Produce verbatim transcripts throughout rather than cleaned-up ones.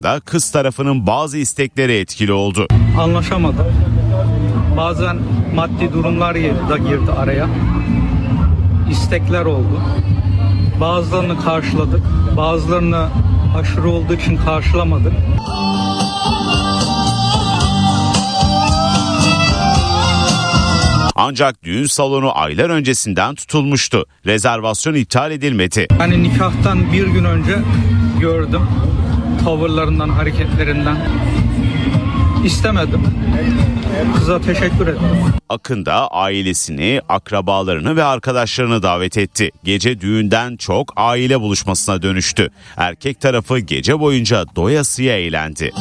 da kız tarafının bazı istekleri etkili oldu. Anlaşamadık. Bazen maddi durumlar da girdi araya. İstekler oldu. Bazılarını karşıladık. Bazılarını aşırı olduğu için karşılamadık. Ancak düğün salonu aylar öncesinden tutulmuştu. Rezervasyon iptal edilmedi. Hani nikahtan bir gün önce gördüm. Tavırlarından, hareketlerinden. İstemedim. Kıza teşekkür ettim. Akın da ailesini, akrabalarını ve arkadaşlarını davet etti. Gece düğünden çok aile buluşmasına dönüştü. Erkek tarafı gece boyunca doyasıya eğlendi.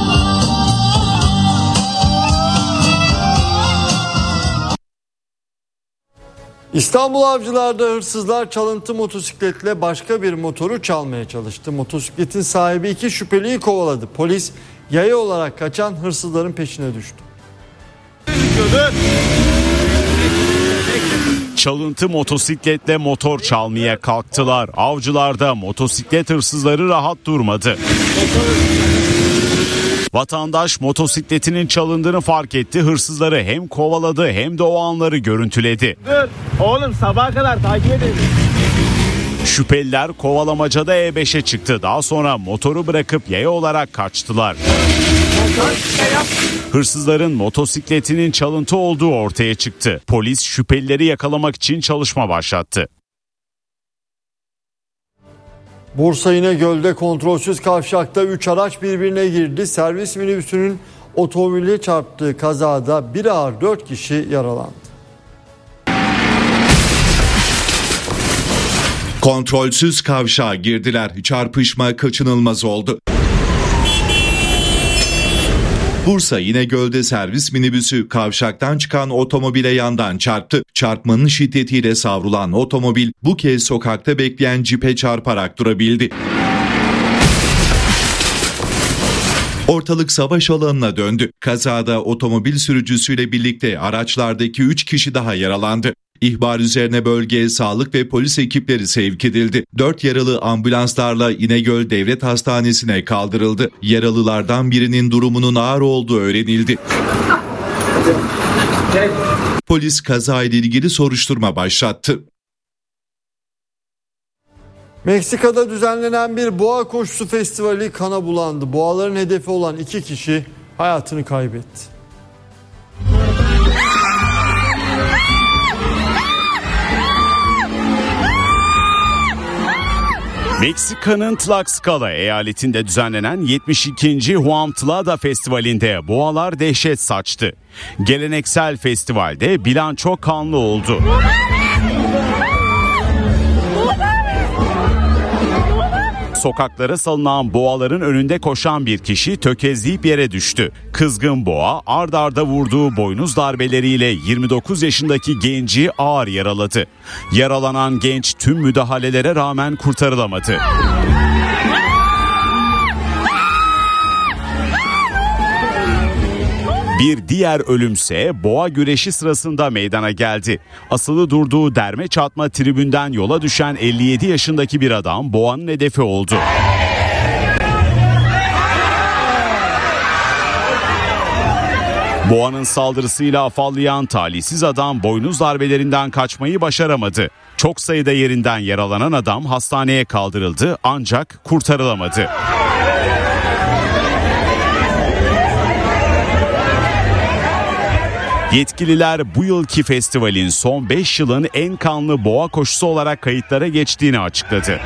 İstanbul Avcılar'da hırsızlar çalıntı motosikletle başka bir motoru çalmaya çalıştı. Motosikletin sahibi iki şüpheliyi kovaladı. Polis yaya olarak kaçan hırsızların peşine düştü. Çalıntı motosikletle motor çalmaya kalktılar. Avcılar'da motosiklet hırsızları rahat durmadı. Vatandaş motosikletinin çalındığını fark etti. Hırsızları hem kovaladı hem de o anları görüntüledi. Dur oğlum, sabaha kadar takip edin. Şüpheliler kovalamacada E beşe çıktı. Daha sonra motoru bırakıp yaya olarak kaçtılar. Hırsızların motosikletinin çalıntı olduğu ortaya çıktı. Polis şüphelileri yakalamak için çalışma başlattı. Bursa İnegöl'de kontrolsüz kavşakta üç araç birbirine girdi. Servis minibüsünün otomobile çarptığı kazada bir ağır dört kişi yaralandı. Kontrolsüz kavşağa girdiler. Çarpışma kaçınılmaz oldu. Bursa İnegöl'de servis minibüsü kavşaktan çıkan otomobile yandan çarptı. Çarpmanın şiddetiyle savrulan otomobil bu kez sokakta bekleyen cipe çarparak durabildi. Ortalık savaş alanına döndü. Kazada otomobil sürücüsüyle birlikte araçlardaki üç kişi daha yaralandı. İhbar üzerine bölgeye sağlık ve polis ekipleri sevk edildi. dört yaralı ambulanslarla İnegöl Devlet Hastanesi'ne kaldırıldı. Yaralılardan birinin durumunun ağır olduğu öğrenildi. Polis kazayla ilgili soruşturma başlattı. Meksika'da düzenlenen bir boğa koşusu festivali kana bulandı. Boğaların hedefi olan iki kişi hayatını kaybetti. Meksika'nın Tlaxcala eyaletinde düzenlenen yetmiş ikinci Huamtlada Festivali'nde boğalar dehşet saçtı. Geleneksel festivalde bilanço kanlı oldu. Sokaklara salınan boğaların önünde koşan bir kişi tökezleyip yere düştü. Kızgın boğa ard arda vurduğu boynuz darbeleriyle yirmi dokuz yaşındaki genci ağır yaraladı. Yaralanan genç tüm müdahalelere rağmen kurtarılamadı. Bir diğer ölümse boğa güreşi sırasında meydana geldi. Asılı durduğu derme çatma tribünden yola düşen elli yedi yaşındaki bir adam boğanın hedefi oldu. Boğanın saldırısıyla afallayan talihsiz adam boynuz darbelerinden kaçmayı başaramadı. Çok sayıda yerinden yaralanan adam hastaneye kaldırıldı ancak kurtarılamadı. Yetkililer bu yılki festivalin son beş yılın en kanlı boğa koşusu olarak kayıtlara geçtiğini açıkladı.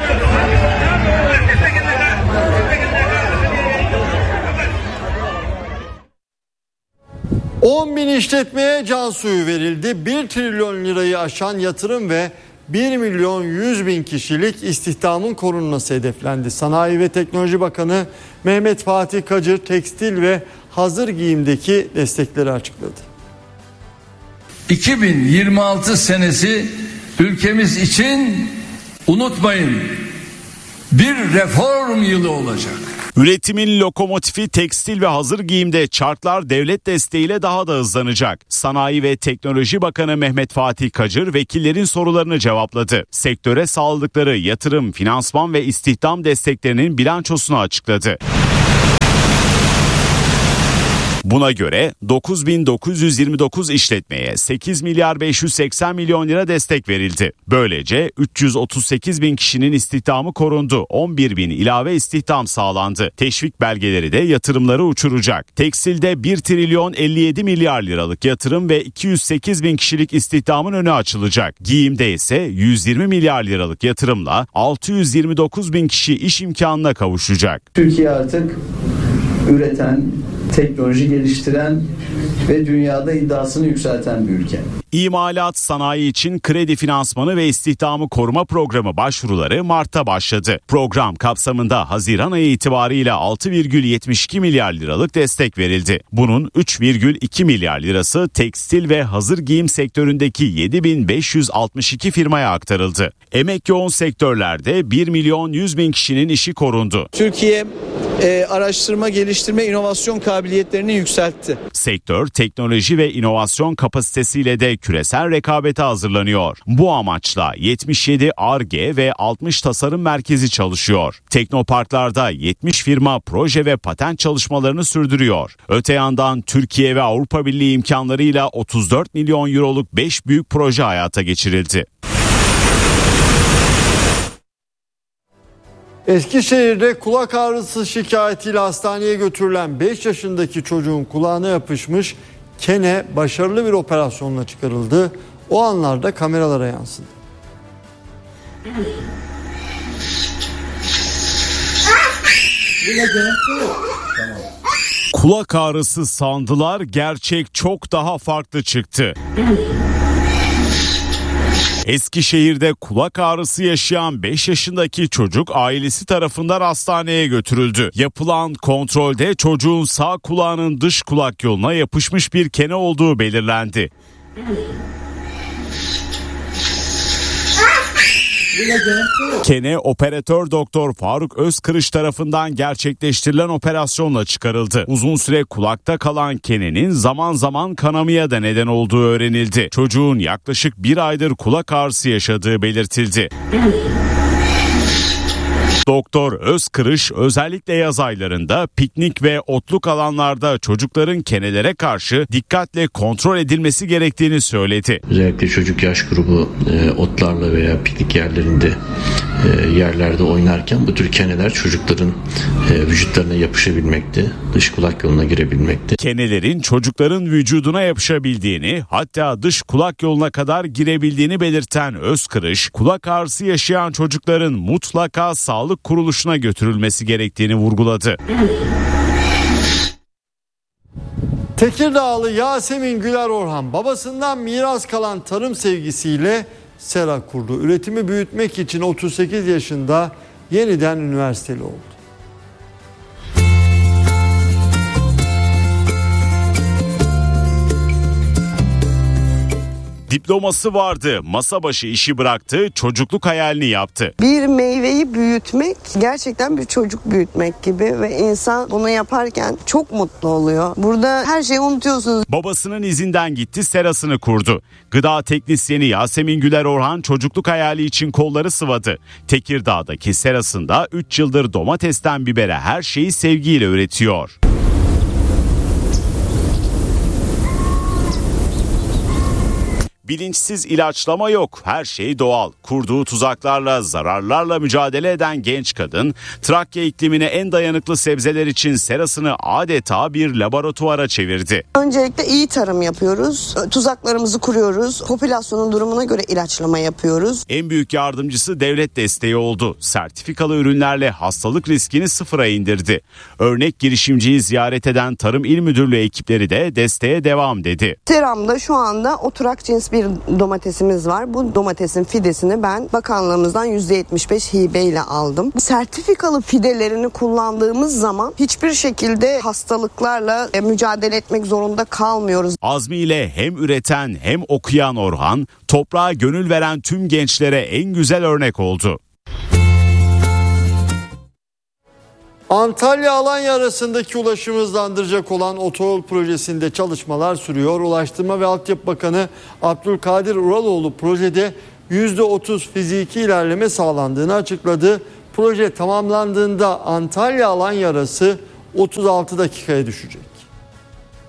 on bin işletmeye can suyu verildi. bir trilyon lirayı aşan yatırım ve bir milyon yüz bin kişilik istihdamın korunması hedeflendi. Sanayi ve Teknoloji Bakanı Mehmet Fatih Kacır tekstil ve hazır giyimdeki destekleri açıkladı. iki bin yirmi altı senesi ülkemiz için unutmayın bir reform yılı olacak. Üretimin lokomotifi tekstil ve hazır giyimde çarklar devlet desteğiyle daha da hızlanacak. Sanayi ve Teknoloji Bakanı Mehmet Fatih Kacır vekillerin sorularını cevapladı. Sektöre sağladıkları yatırım, finansman ve istihdam desteklerinin bilançosunu açıkladı. Buna göre dokuz bin dokuz yüz yirmi dokuz işletmeye sekiz milyar beş yüz seksen milyon lira destek verildi. Böylece üç yüz otuz sekiz bin kişinin istihdamı korundu. on bir bin ilave istihdam sağlandı. Teşvik belgeleri de yatırımları uçuracak. Tekstilde bir trilyon elli yedi milyar liralık yatırım ve iki yüz sekiz bin kişilik istihdamın önü açılacak. Giyimde ise yüz yirmi milyar liralık yatırımla altı yüz yirmi dokuz bin kişi iş imkanına kavuşacak. Türkiye artık üreten, teknoloji geliştiren ve dünyada iddiasını yükselten bir ülke. İmalat sanayi için kredi finansmanı ve istihdamı koruma programı başvuruları Mart'ta başladı. Program kapsamında Haziran ayı itibariyle altı virgül yetmiş iki milyar liralık destek verildi. Bunun üç virgül iki milyar lirası tekstil ve hazır giyim sektöründeki yedi bin beş yüz altmış iki firmaya aktarıldı. Emek yoğun sektörlerde bir milyon yüz bin kişinin işi korundu. Türkiye e, araştırma, geliştirme, inovasyon kabiliyetlerini yükseltti. Sektör teknoloji ve inovasyon kapasitesiyle de küresel rekabete hazırlanıyor. Bu amaçla yetmiş yedi Ar-Ge ve altmış tasarım merkezi çalışıyor. Teknoparklarda yetmiş firma proje ve patent çalışmalarını sürdürüyor. Öte yandan Türkiye ve Avrupa Birliği imkanlarıyla otuz dört milyon euroluk beş büyük proje hayata geçirildi. Eskişehir'de kulak ağrısı şikayetiyle hastaneye götürülen beş yaşındaki çocuğun kulağına yapışmış kene başarılı bir operasyonla çıkarıldı. O anlarda kameralara yansıdı. Kulak ağrısı sandılar, gerçek çok daha farklı çıktı. Eskişehir'de kulak ağrısı yaşayan beş yaşındaki çocuk ailesi tarafından hastaneye götürüldü. Yapılan kontrolde çocuğun sağ kulağının dış kulak yoluna yapışmış bir kene olduğu belirlendi. Kene operatör doktor Faruk Özkırış tarafından gerçekleştirilen operasyonla çıkarıldı. Uzun süre kulakta kalan kenenin zaman zaman kanamaya da neden olduğu öğrenildi. Çocuğun yaklaşık bir aydır kulak ağrısı yaşadığı belirtildi. Doktor Özkırış özellikle yaz aylarında piknik ve otluk alanlarda çocukların kenelere karşı dikkatle kontrol edilmesi gerektiğini söyledi. Özellikle çocuk yaş grubu e, otlarla veya piknik yerlerinde e, yerlerde oynarken bu tür keneler çocukların e, vücutlarına yapışabilmekte, dış kulak yoluna girebilmekte. Kenelerin çocukların vücuduna yapışabildiğini, hatta dış kulak yoluna kadar girebildiğini belirten Özkırış, kulak ağrısı yaşayan çocukların mutlaka sağlık kuruluşuna götürülmesi gerektiğini vurguladı. Tekirdağlı Yasemin Güler Orhan babasından miras kalan tarım sevgisiyle sera kurdu. Üretimi büyütmek için otuz sekiz yaşında yeniden üniversiteli oldu. Diploması vardı, masa başı işi bıraktı, çocukluk hayalini yaptı. Bir meyveyi büyütmek gerçekten bir çocuk büyütmek gibi ve insan bunu yaparken çok mutlu oluyor. Burada her şeyi unutuyorsunuz. Babasının izinden gitti, serasını kurdu. Gıda teknisyeni Yasemin Güler Orhan çocukluk hayali için kolları sıvadı. Tekirdağ'daki serasında üç yıldır domatesten bibere her şeyi sevgiyle üretiyor. Bilinçsiz ilaçlama yok, her şey doğal. Kurduğu tuzaklarla, zararlarla mücadele eden genç kadın, Trakya iklimine en dayanıklı sebzeler için serasını adeta bir laboratuvara çevirdi. Öncelikle iyi tarım yapıyoruz, tuzaklarımızı kuruyoruz, popülasyonun durumuna göre ilaçlama yapıyoruz. En büyük yardımcısı devlet desteği oldu. Sertifikalı ürünlerle hastalık riskini sıfıra indirdi. Örnek girişimciyi ziyaret eden Tarım İl Müdürlüğü ekipleri de desteğe devam dedi. Seramda şu anda oturak cins bir domatesimiz var. Bu domatesin fidesini ben bakanlığımızdan yüzde yetmiş beş hibeyle aldım. Sertifikalı fidelerini kullandığımız zaman hiçbir şekilde hastalıklarla mücadele etmek zorunda kalmıyoruz. Azmiyle hem üreten hem okuyan Orhan, toprağa gönül veren tüm gençlere en güzel örnek oldu. Antalya-Alanya arasındaki ulaşımı hızlandıracak olan otoyol projesinde çalışmalar sürüyor. Ulaştırma ve Altyapı Bakanı Abdülkadir Uraloğlu projede yüzde otuz fiziki ilerleme sağlandığını açıkladı. Proje tamamlandığında Antalya-Alanya arası otuz altı dakikaya düşecek.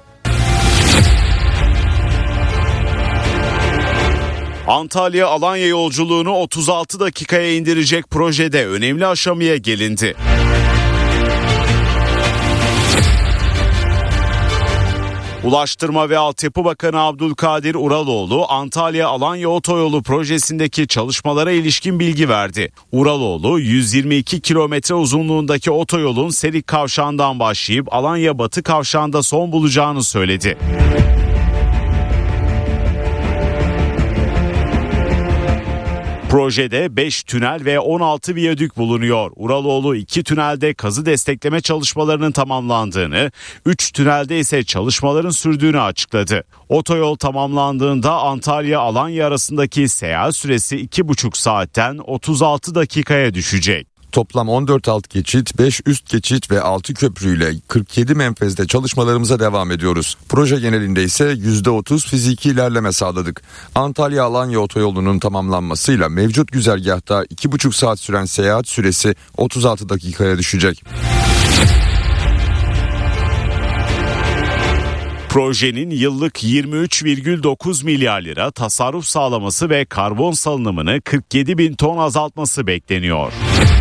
Antalya-Alanya yolculuğunu otuz altı dakikaya indirecek projede önemli aşamaya gelindi. Ulaştırma ve Altyapı Bakanı Abdülkadir Uraloğlu, Antalya-Alanya Otoyolu projesindeki çalışmalara ilişkin bilgi verdi. Uraloğlu, yüz yirmi iki kilometre uzunluğundaki otoyolun Serik Kavşağı'ndan başlayıp Alanya Batı Kavşağı'nda son bulacağını söyledi. Projede beş tünel ve on altı viyadük bulunuyor. Uraloğlu iki tünelde kazı destekleme çalışmalarının tamamlandığını, üç tünelde ise çalışmaların sürdüğünü açıkladı. Otoyol tamamlandığında Antalya-Alanya arasındaki seyahat süresi iki buçuk saatten otuz altı dakikaya düşecek. Toplam on dört alt geçit, beş üst geçit ve altı köprüyle kırk yedi menfezde çalışmalarımıza devam ediyoruz. Proje genelinde ise yüzde otuz fiziki ilerleme sağladık. Antalya-Alanya otoyolunun tamamlanmasıyla mevcut güzergahta iki buçuk saat süren seyahat süresi otuz altı dakikaya düşecek. Projenin yıllık yirmi üç virgül dokuz milyar lira tasarruf sağlaması ve karbon salınımını kırk yedi bin ton azaltması bekleniyor.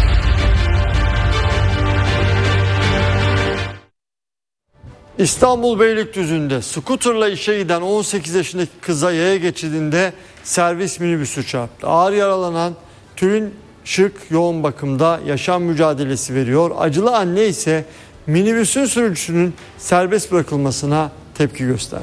İstanbul Beylikdüzü'nde skuterla işe giden on sekiz yaşındaki kıza yaya geçidinde servis minibüsü çarptı. Ağır yaralanan Tülin Şık yoğun bakımda yaşam mücadelesi veriyor. Acılı anne ise minibüsün sürücüsünün serbest bırakılmasına tepki gösterdi.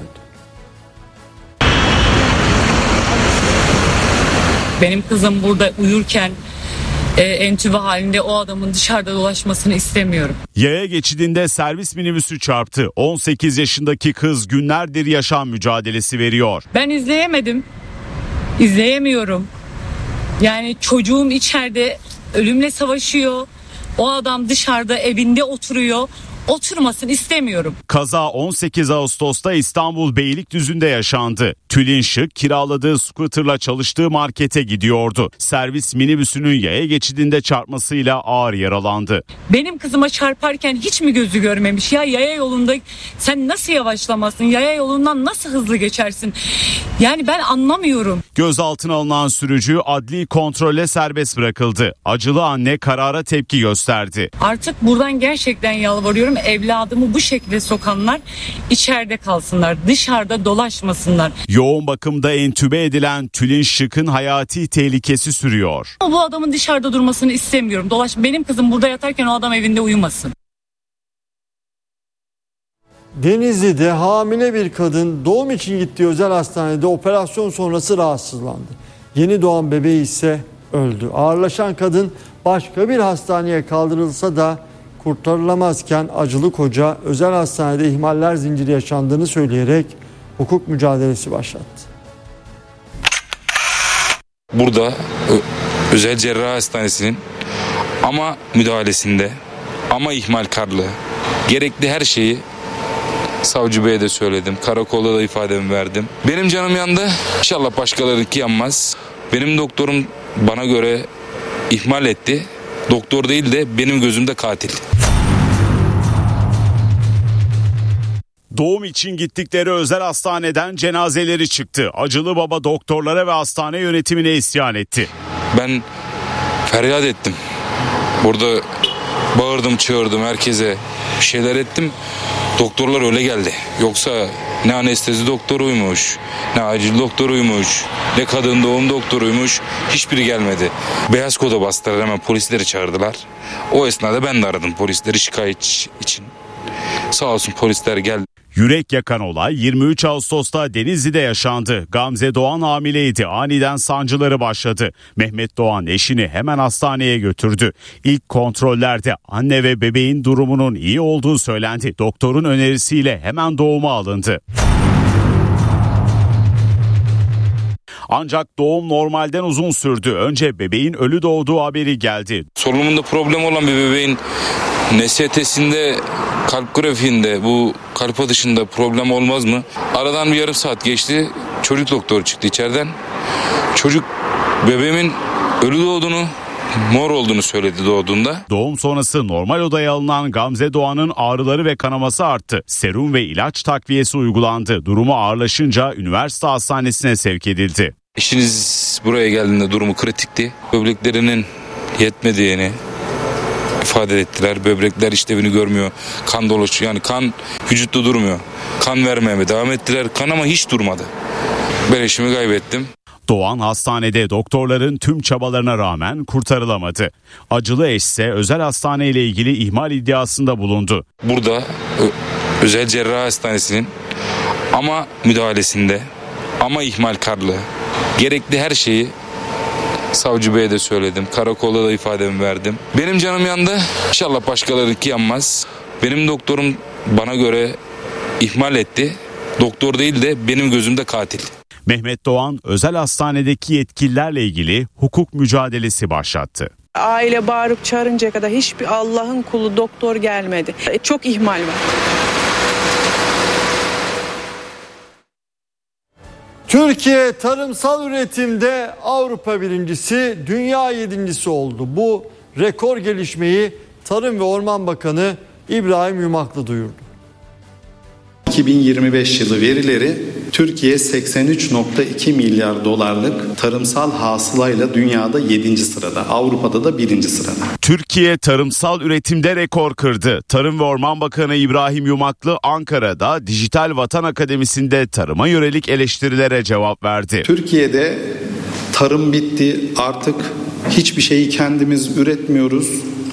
Benim kızım burada uyurken e, entübe halinde o adamın dışarıda dolaşmasını istemiyorum. Yaya geçidinde servis minibüsü çarptı. on sekiz yaşındaki kız günlerdir yaşam mücadelesi veriyor. Ben izleyemedim. İzleyemiyorum. Yani çocuğum içeride ölümle savaşıyor. O adam dışarıda evinde oturuyor. Oturmasın istemiyorum. Kaza on sekiz Ağustos'ta İstanbul Beylikdüzü'nde yaşandı. Tülin Şık kiraladığı scooterla çalıştığı markete gidiyordu. Servis minibüsünün yaya geçidinde çarpmasıyla ağır yaralandı. Benim kızıma çarparken hiç mi gözü görmemiş? Ya yaya yolunda sen nasıl yavaşlamazsın? Yaya yolundan nasıl hızlı geçersin? Yani ben anlamıyorum. Gözaltına alınan sürücü adli kontrolle serbest bırakıldı. Acılı anne karara tepki gösterdi. Artık buradan gerçekten yalvarıyorum. Evladımı bu şekilde sokanlar içeride kalsınlar. Dışarıda dolaşmasınlar. Yoğun bakımda entübe edilen Tülin Şık'ın hayati tehlikesi sürüyor. Bu adamın dışarıda durmasını istemiyorum. Dolaş, benim kızım burada yatarken o adam evinde uyumasın. Denizli'de hamile bir kadın doğum için gittiği özel hastanede operasyon sonrası rahatsızlandı. Yeni doğan bebeği ise öldü. Ağırlaşan kadın başka bir hastaneye kaldırılsa da kurtarılamazken acılı koca özel hastanede ihmaller zinciri yaşandığını söyleyerek hukuk mücadelesi başlattı. Burada özel cerrahi hastanesinin ama müdahalesinde ama ihmalkarlığı gerekli her şeyi savcı beye de söyledim. Karakolda da ifademi verdim. Benim canım yandı. İnşallah başkalarınki yanmaz. Benim doktorum bana göre ihmal etti. Doktor değil de benim gözümde katil. Doğum için gittikleri özel hastaneden cenazeleri çıktı. Acılı baba doktorlara ve hastane yönetimine isyan etti. Ben feryat ettim. Burada bağırdım, çığırdım herkese, bir şeyler ettim. Doktorlar öyle geldi. Yoksa ne anestezi doktoruymuş, ne acil doktoruymuş, ne kadın doğum doktoruymuş, hiçbiri gelmedi. Beyaz koda bastılar, hemen polisleri çağırdılar. O esnada ben de aradım polisleri şikayet için. Sağ olsun polisler geldi. Yürek yakan olay yirmi üç Ağustos'ta Denizli'de yaşandı. Gamze Doğan hamileydi. Aniden sancıları başladı. Mehmet Doğan eşini hemen hastaneye götürdü. İlk kontrollerde anne ve bebeğin durumunun iyi olduğu söylendi. Doktorun önerisiyle hemen doğuma alındı. Ancak doğum normalden uzun sürdü. Önce bebeğin ölü doğduğu haberi geldi. Solunumunda problem olan bir bebeğin N S T'sinde, kalp grafiğinde, bu kalp atışında problem olmaz mı? Aradan bir yarım saat geçti. Çocuk doktoru çıktı içeriden. Çocuk bebeğimin ölü doğduğunu, mor olduğunu söyledi doğduğunda. Doğum sonrası normal odaya alınan Gamze Doğan'ın ağrıları ve kanaması arttı. Serum ve ilaç takviyesi uygulandı. Durumu ağırlaşınca üniversite hastanesine sevk edildi. Eşiniz buraya geldiğinde durumu kritikti. Böbreklerinin yetmediğini ifade ettiler. Böbrekler işlevini görmüyor. Kan dolaşıyor. Yani kan vücutta durmuyor. Kan vermeye devam ettiler. Kan ama hiç durmadı. Ben eşimi kaybettim. Doğan hastanede doktorların tüm çabalarına rağmen kurtarılamadı. Acılı eşse özel hastane ile ilgili ihmal iddiasında bulundu. Burada özel cerrah hastanesinin ama müdahalesinde ama ihmalkarlığı, gerekli her şeyi savcı beye de söyledim. Karakolda da ifademi verdim. Benim canım yandı. İnşallah başkalarınki yanmaz. Benim doktorum bana göre ihmal etti. Doktor değil de benim gözümde katil. Mehmet Doğan özel hastanedeki yetkililerle ilgili hukuk mücadelesi başlattı. Aile bağırıp çağırıncaya kadar hiçbir Allah'ın kulu doktor gelmedi. Çok ihmal var. Türkiye tarımsal üretimde Avrupa birincisi, dünya yedincisi oldu. Bu rekor gelişmeyi Tarım ve Orman Bakanı İbrahim Yumaklı duyurdu. iki bin yirmi beş yılı verileri Türkiye seksen üç virgül iki milyar dolarlık tarımsal hasılayla dünyada yedinci sırada, Avrupa'da da birinci sırada. Türkiye tarımsal üretimde rekor kırdı. Tarım ve Orman Bakanı İbrahim Yumaklı Ankara'da Dijital Vatan Akademisi'nde tarıma yönelik eleştirilere cevap verdi. Türkiye'de tarım bitti, artık hiçbir şeyi kendimiz üretmiyoruz.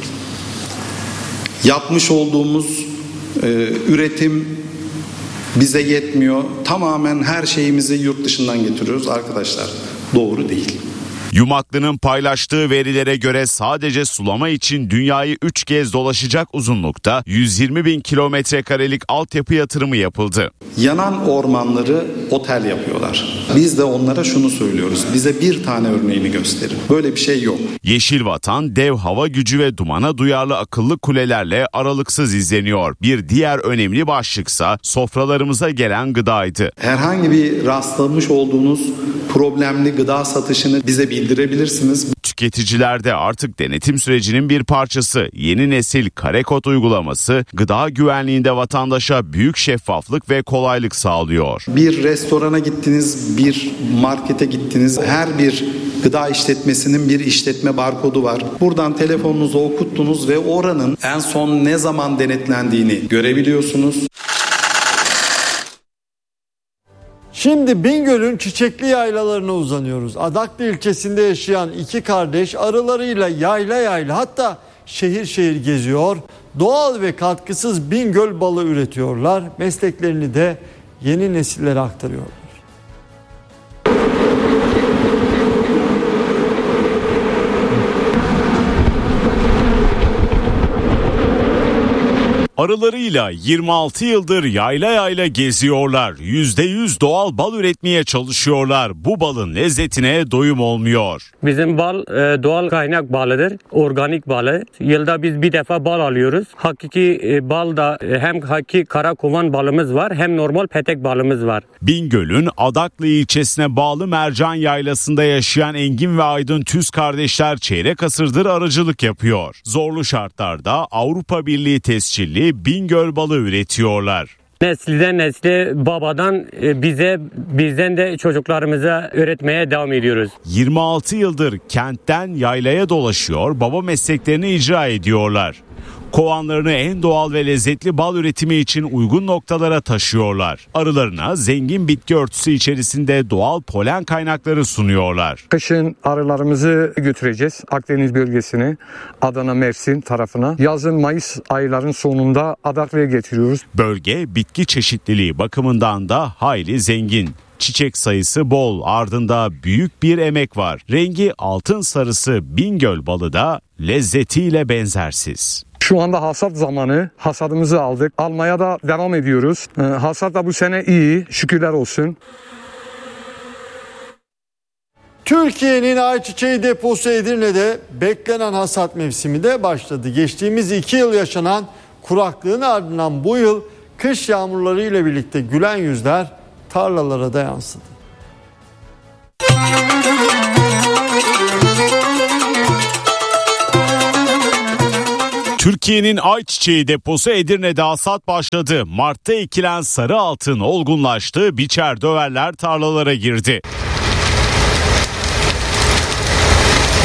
Yapmış olduğumuz e, üretim bize yetmiyor. Tamamen her şeyimizi yurt dışından getiriyoruz arkadaşlar. Doğru değil. Yumaklı'nın paylaştığı verilere göre sadece sulama için dünyayı üç kez dolaşacak uzunlukta yüz yirmi bin kilometre karelik altyapı yatırımı yapıldı. Yanan ormanları otel yapıyorlar. Biz de onlara şunu söylüyoruz. Bize bir tane örneğini gösterin. Böyle bir şey yok. Yeşil Vatan dev hava gücü ve dumana duyarlı akıllı kulelerle aralıksız izleniyor. Bir diğer önemli başlıksa sofralarımıza gelen gıdaydı. Herhangi bir rastlamış olduğunuz problemli gıda satışını bize bildirebilirsiniz. Tüketiciler de artık denetim sürecinin bir parçası. Yeni nesil kare kod uygulaması gıda güvenliğinde vatandaşa büyük şeffaflık ve kolaylık sağlıyor. Bir restorana gittiniz, bir markete gittiniz. Her bir gıda işletmesinin bir işletme barkodu var. Buradan telefonunuzu okuttunuz ve oranın en son ne zaman denetlendiğini görebiliyorsunuz. Şimdi Bingöl'ün çiçekli yaylalarına uzanıyoruz. Adaklı ilçesinde yaşayan iki kardeş arılarıyla yayla yayla, hatta şehir şehir geziyor. Doğal ve katkısız Bingöl balı üretiyorlar. Mesleklerini de yeni nesillere aktarıyorlar. Arılarıyla yirmi altı yıldır yayla yayla geziyorlar. yüzde yüz doğal bal üretmeye çalışıyorlar. Bu balın lezzetine doyum olmuyor. Bizim bal e, doğal kaynak balıdır. Organik balı. Yılda biz bir defa bal alıyoruz. Hakiki e, bal da e, hem hakiki kara kovan balımız var, hem normal petek balımız var. Bingöl'ün Adaklı ilçesine bağlı Mercan Yaylası'nda yaşayan Engin ve Aydın Tüz kardeşler çeyrek asırdır arıcılık yapıyor. Zorlu şartlarda Avrupa Birliği tescilli Bingöl balı üretiyorlar. Nesilden nesle, babadan bize, bizden de çocuklarımıza öğretmeye devam ediyoruz. yirmi altı yıldır kentten yaylaya dolaşıyor, baba mesleklerini icra ediyorlar. Kovanlarını en doğal ve lezzetli bal üretimi için uygun noktalara taşıyorlar. Arılarına zengin bitki örtüsü içerisinde doğal polen kaynakları sunuyorlar. Kışın arılarımızı götüreceğiz Akdeniz bölgesine, Adana, Mersin tarafına. Yazın Mayıs ayların sonunda Adaklı'ya getiriyoruz. Bölge bitki çeşitliliği bakımından da hayli zengin. Çiçek sayısı bol, ardında büyük bir emek var. Rengi altın sarısı Bingöl balı da lezzetiyle benzersiz. Şu anda hasat zamanı. Hasadımızı aldık. Almaya da devam ediyoruz. Ee, hasat da bu sene iyi. Şükürler olsun. Türkiye'nin ayçiçeği deposu Edirne'de beklenen hasat mevsimi de başladı. Geçtiğimiz iki yıl yaşanan kuraklığın ardından bu yıl kış yağmurları ile birlikte gülen yüzler tarlalara da yansıdı. Türkiye'nin ayçiçeği deposu Edirne'de hasat başladı. Mart'ta ekilen sarı altın olgunlaştı, biçer döverler tarlalara girdi.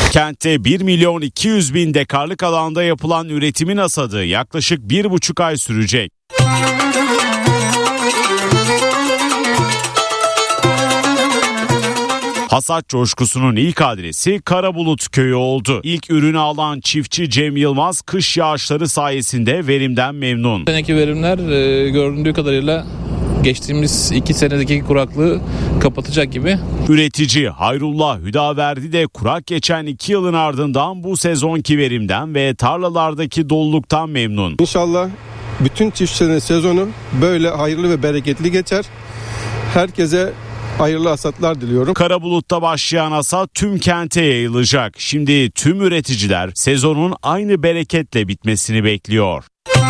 Kentte bir milyon iki yüz bin dekarlık alanda yapılan üretimin hasadı yaklaşık bir buçuk ay sürecek. Hasat coşkusunun ilk adresi Karabulut köyü oldu. İlk ürünü alan çiftçi Cem Yılmaz kış yağışları sayesinde verimden memnun. Seneki verimler e, göründüğü kadarıyla geçtiğimiz iki senedeki kuraklığı kapatacak gibi. Üretici Hayrullah Hüdaverdi de kurak geçen iki yılın ardından bu sezonki verimden ve tarlalardaki doluluktan memnun. İnşallah bütün çiftçilerin sezonu böyle hayırlı ve bereketli geçer. Herkese hayırlı hasatlar diliyorum. Karabulut'ta başlayan hasat tüm kente yayılacak. Şimdi tüm üreticiler sezonun aynı bereketle bitmesini bekliyor.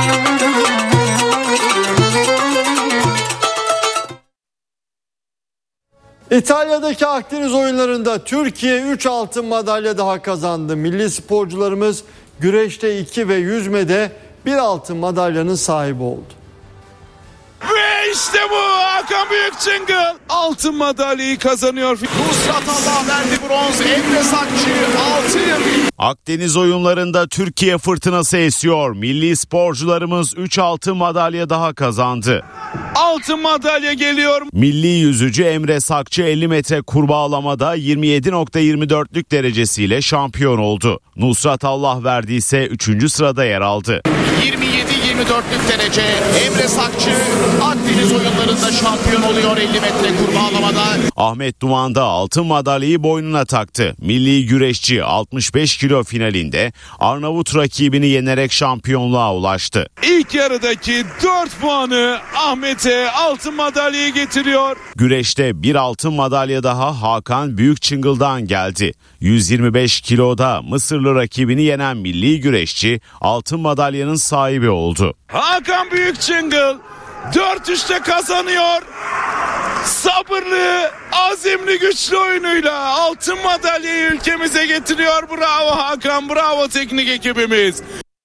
İtalya'daki Akdeniz oyunlarında Türkiye üç altın madalya daha kazandı. Milli sporcularımız güreşte iki ve yüzmede bir altın madalyanın sahibi oldu. Ve işte bu Hakan Büyükçıngıl altın madalyayı kazanıyor. Nusrat Allah verdi bronz, Emre Sakçı altın. Akdeniz oyunlarında Türkiye fırtınası esiyor. Milli sporcularımız üç altın madalya daha kazandı. Altın madalya geliyor. Milli yüzücü Emre Sakçı elli metre kurbağalamada yirmi yedi nokta yirmi dörtlük derecesiyle şampiyon oldu. Nusrat Allah verdi ise üçüncü sırada yer aldı. yirmi yedi yirmi dörtlük derece Emre Sakçı Akdeniz oyunlarında şampiyon oluyor elli metre kurbağalamada. Ahmet Duman da altın madalyayı boynuna taktı. Milli güreşçi altmış beş kilo finalinde Arnavut rakibini yenerek şampiyonluğa ulaştı. İlk yarıdaki dört puanı Ahmet'e altın madalyayı getiriyor. Güreşte bir altın madalya daha Hakan Büyükçıngıl'dan geldi. yüz yirmi beş kiloda Mısırlı rakibini yenen milli güreşçi altın madalyanın sahibi oldu. Hakan Büyükçıngıl dört üçte kazanıyor. Sabırlı, azimli, güçlü oyunuyla altın madalyayı ülkemize getiriyor. Bravo Hakan, bravo teknik ekibimiz.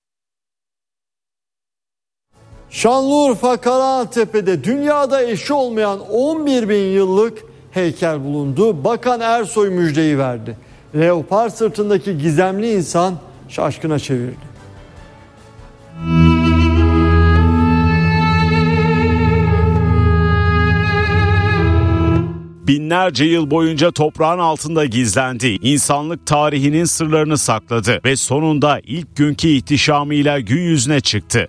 Şanlıurfa Karahantepe'de dünyada eşi olmayan on bir bin yıllık heykel bulundu. Bakan Ersoy müjdeyi verdi. Leopar sırtındaki gizemli insan şaşkına çevirdi. Binlerce yıl boyunca toprağın altında gizlendi. İnsanlık tarihinin sırlarını sakladı ve sonunda ilk günkü ihtişamıyla gün yüzüne çıktı.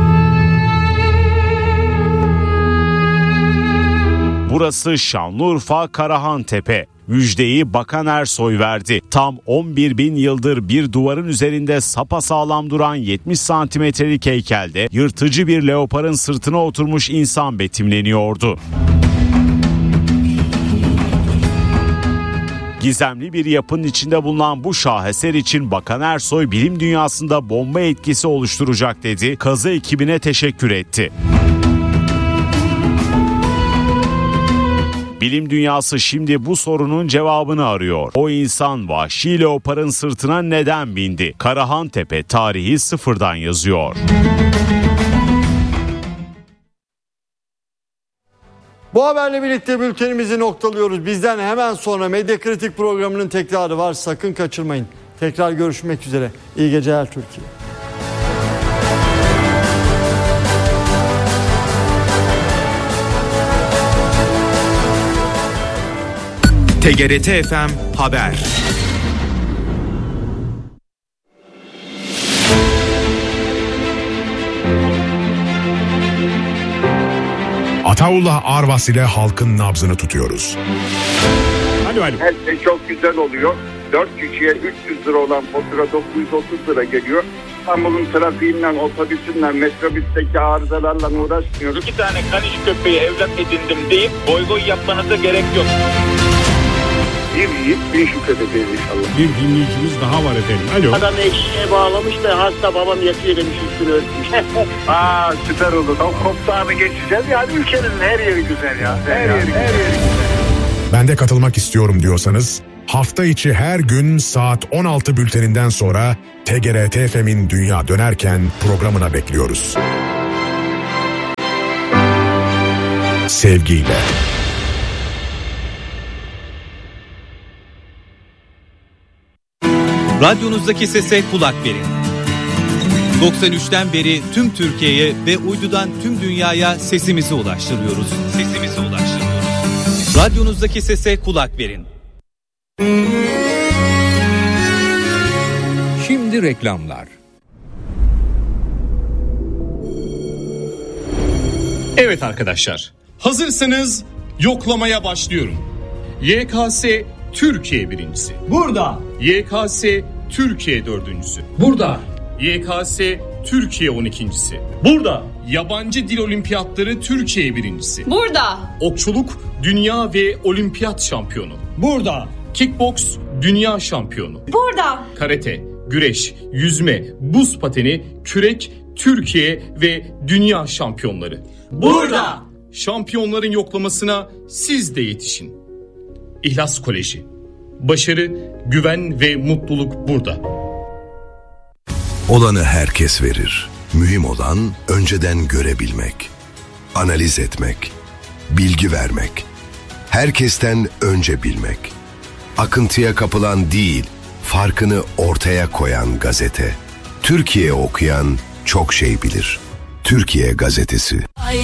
Burası Şanlıurfa Karahantepe. Müjdeyi Bakan Ersoy verdi. Tam on bir bin yıldır bir duvarın üzerinde sapasağlam duran yetmiş santimetrelik heykelde yırtıcı bir leoparın sırtına oturmuş insan betimleniyordu. Gizemli bir yapının içinde bulunan bu şaheser için Bakan Ersoy bilim dünyasında bomba etkisi oluşturacak dedi. Kazı ekibine teşekkür etti. Bilim dünyası şimdi bu sorunun cevabını arıyor. O insan vahşi leoparın sırtına neden bindi? Karahantepe tarihi sıfırdan yazıyor. Bu haberle birlikte bültenimizi noktalıyoruz. Bizden hemen sonra Medya Kritik programının tekrarı var. Sakın kaçırmayın. Tekrar görüşmek üzere. İyi geceler Türkiye. T G R T F M Haber. Ataullah Arvas ile halkın nabzını tutuyoruz. Alo, alo. Her şey çok güzel oluyor. dört kişiye üç yüz lira olan fatura dokuz yüz otuz lira geliyor. İstanbul'un trafiğinden, otobüsünden, metrobüsteki arızalarla uğraşmıyoruz. İki tane kaniş köpeği evlat edindim deyip boy boy yapmanıza gerek yok. Bir yiğit bir şükredeceğiz inşallah. Bir dinleyicimiz daha var efendim. Alo. Adam eşeğe bağlamış da hasta babam yatıyor demiş üstünü örtmüş. Aa süper oldu. Tam koptağını geçeceğiz. Yani ülkenin her yeri güzel ya. Her, her yeri güzel. Her yeri güzel. Ben de katılmak istiyorum diyorsanız hafta içi her gün saat on altı bülteninden sonra T G R T F M'in Dünya Dönerken programına bekliyoruz. Sevgiyle. Radyonuzdaki sese kulak verin. doksan üçten beri tüm Türkiye'ye ve uydudan tüm dünyaya sesimizi ulaştırıyoruz. Sesimizi ulaştırıyoruz. Radyonuzdaki sese kulak verin. Şimdi reklamlar. Evet arkadaşlar, hazırsanız yoklamaya başlıyorum. Y K S Türkiye birincisi. Burada. Y K S Türkiye dördüncüsü. Burada. Y K S Türkiye on ikincisi. Burada. Yabancı dil olimpiyatları Türkiye birincisi. Burada. Okçuluk dünya ve olimpiyat şampiyonu. Burada. Kickboks dünya şampiyonu. Burada. Karate, güreş, yüzme, buz pateni, kürek, Türkiye ve dünya şampiyonları. Burada. Şampiyonların yoklamasına siz de yetişin. İhlas Koleji. Başarı, güven ve mutluluk burada. Olanı herkes verir. Mühim olan önceden görebilmek, analiz etmek, bilgi vermek, herkesten önce bilmek. Akıntıya kapılan değil, farkını ortaya koyan gazete. Türkiye okuyan çok şey bilir. Türkiye Gazetesi.